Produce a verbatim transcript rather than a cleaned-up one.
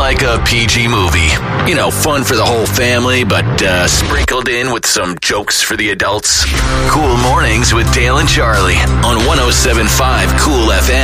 like a P G movie. You know, fun for the whole family, but uh, sprinkled in with some jokes for the adults. Cool Mornings with Dale and Charlie on one oh seven point five Cool F M.